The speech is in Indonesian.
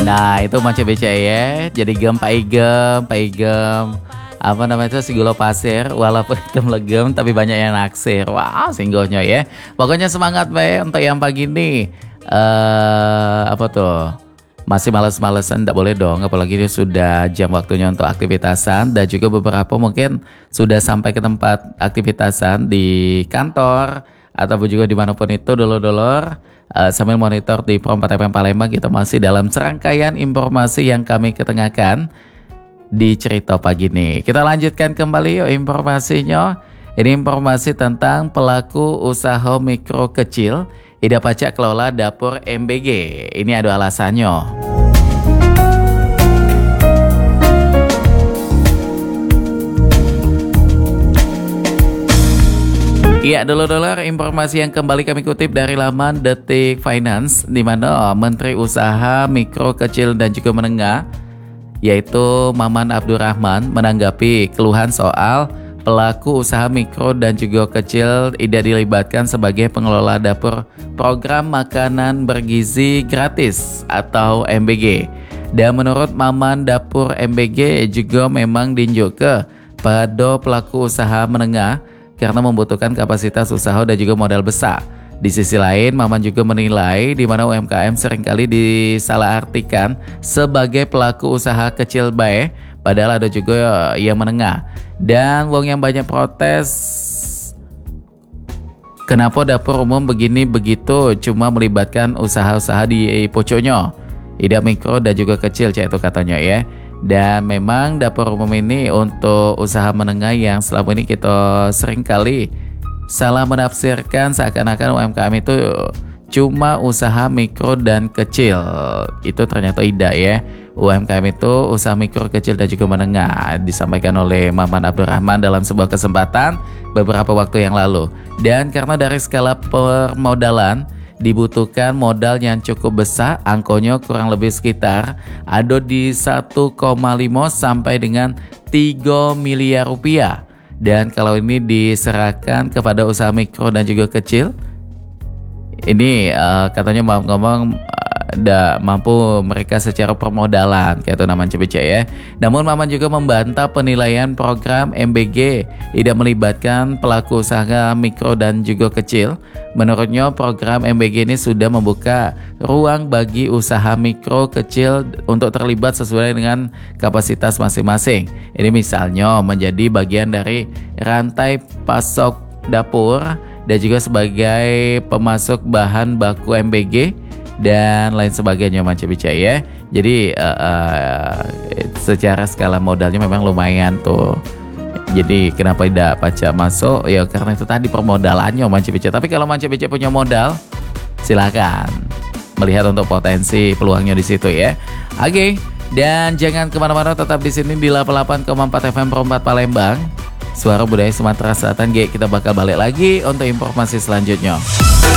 Nah, itu macam beca ya. Jadi paigem, apa namanya itu si gula pasir, walaupun hitam legem tapi banyak yang naksir. Wah, singgohnya ya. Pokoknya semangat be untuk yang pagi ini. Apa tuh? Masih males-malesan tidak boleh dong, apalagi ini sudah jam waktunya untuk aktivitasan dan juga beberapa mungkin sudah sampai ke tempat aktivitasan di kantor ataupun juga dimanapun itu dulur-dulur. Sambil monitor di Pro 4 FM Palembang, kita masih dalam serangkaian informasi yang kami ketengahkan di cerita pagi ini. Kita lanjutkan kembali yuk informasinya. Ini informasi tentang pelaku usaha mikro kecil tidak pajak kelola dapur MBG. Ini ada alasannya. Iya, dulur-dulur, informasi yang kembali kami kutip dari laman Detik Finance, di mana Menteri Usaha Mikro Kecil dan juga Menengah, yaitu Maman Abdurrahman, menanggapi keluhan soal pelaku usaha mikro dan juga kecil tidak dilibatkan sebagai pengelola dapur program makanan bergizi gratis atau MBG. Dan menurut Maman, dapur MBG juga memang diunjuk pada pelaku usaha menengah karena membutuhkan kapasitas usaha dan juga modal besar. Di sisi lain, Maman juga menilai di mana UMKM seringkali disalahartikan sebagai pelaku usaha kecil baik, padahal ada juga yang menengah. Dan wong yang banyak protes, kenapa dapur umum begini begitu cuma melibatkan usaha-usaha di pocoknya, tidak mikro dan juga kecil, itu katanya ya. Dan memang dapur umum ini untuk usaha menengah yang selama ini kita seringkali salah menafsirkan seakan-akan UMKM itu cuma usaha mikro dan kecil. Itu ternyata tidak ya. UMKM itu usaha mikro, kecil dan juga menengah, disampaikan oleh Maman Abdurrahman dalam sebuah kesempatan beberapa waktu yang lalu. Dan karena dari skala permodalan dibutuhkan modal yang cukup besar, angkonya kurang lebih sekitar ada di 1,5 sampai dengan 3 miliar rupiah. Dan kalau ini diserahkan kepada usaha mikro dan juga kecil, ini katanya ngomong tidak mampu mereka secara permodalan, kayak itu namanya CBC ya. Namun Maman juga membantah penilaian program MBG tidak melibatkan pelaku usaha mikro dan juga kecil. Menurutnya program MBG ini sudah membuka ruang bagi usaha mikro kecil untuk terlibat sesuai dengan kapasitas masing-masing. Ini misalnya menjadi bagian dari rantai pasok dapur dan juga sebagai pemasok bahan baku MBG dan lain sebagainya macam bicara ya. Jadi secara skala modalnya memang lumayan tuh. Jadi kenapa tidak pajak masuk ya, karena itu tadi permodalannya macam bicara. Tapi kalau macam bicara punya modal, silakan melihat untuk potensi peluangnya di situ ya. Oke, dan jangan kemana-mana, tetap di sini di 88,4 FM Pro 4 Palembang, Suara Budaya Sumatera Selatan. Kita bakal balik lagi untuk informasi selanjutnya.